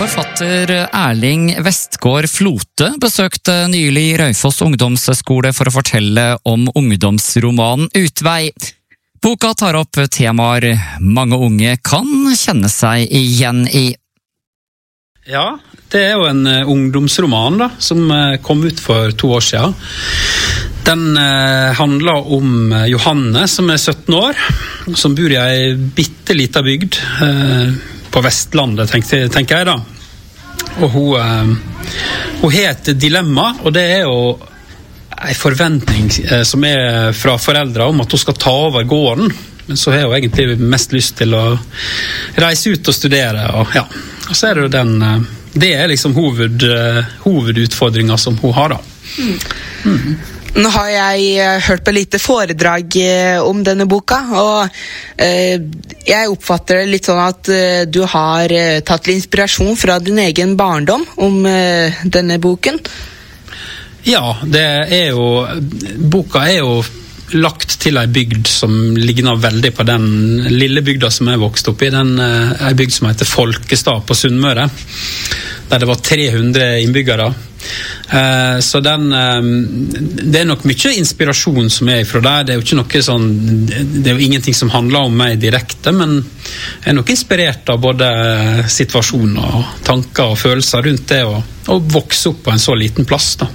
Forfatter Erling Westgård Flote besøkte nylig Raufoss ungdomsskole for å fortelle om ungdomsromanen Utvei. Boka tar opp temaer mange unge kan kjenne seg igjen i. Ja, det er jo en ungdomsroman da, som kom ut for 2 år siden. Den handler om Johanne, som er 17 år, som bor i en bitteliten bygd på Vestlandet, tenker jeg da. Og hun har et dilemma, og det er jo en forventning som er fra foreldre om at hun skal ta over gården. Men så har hun egentlig mest lyst til å reise ut og studere. Og, ja. Og så er det jo den... Det er liksom hovedutfordringen som hun har da. Nå har jeg hørt på lite foredrag om denne boka, og jeg oppfatter det litt sånn at du har tatt inspirasjon fra din egen barndom om denne boken. Ja, det er jo... Boka er jo lagt til en bygd som ligner veldig på den lille bygda som jeg vokste opp i. Den er en bygd som heter Folkestad på Sunnmøre, der det var 300 innbyggere. Så det er nok mye inspirasjon som er fra der. Det er jo ikke noe sånn, det er jo ingenting som handler om meg direkte, men jeg er nok inspirert av både situasjoner og tanker og følelser rundt det å vokse opp på en så liten plass da.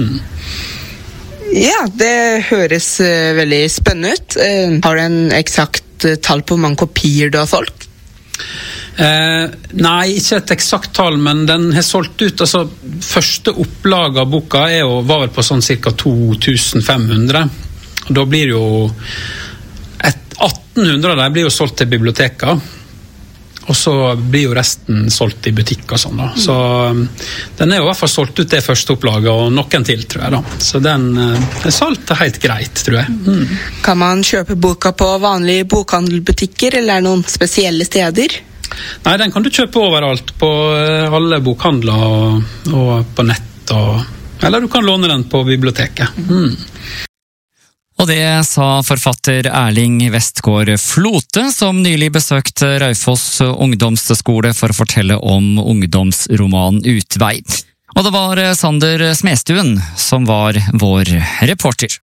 Ja, det høres veldig spennende ut. Har du en eksakt tall på hvor mange kopier du har solgt? Nei, ikke et eksakt tall, men den har solgt ut. Altså, første opplag av boka var vel på sånn cirka 2500. Og da blir jo 1800 av dem blir jo solgt til biblioteket. Og så blir jo resten solgt i butikk og sånn da. Så den er jo i hvert fall solgt ut det første opplaget, og noen til, tror jeg da. Så den er solgt helt greit, tror jeg. Kan man kjøpe boka på vanlige bokhandelbutikker, eller er det noen spesielle steder? Nei, den kan du kjøpe overalt, på alle bokhandler og på nett, eller du kan låne den på biblioteket. Og det sa forfatter Erling Westgård Flote, som nylig besøkte Raufoss ungdomsskole for å fortelle om ungdomsromanen Utvei. Og det var Sander Smestuen som var vår reporter.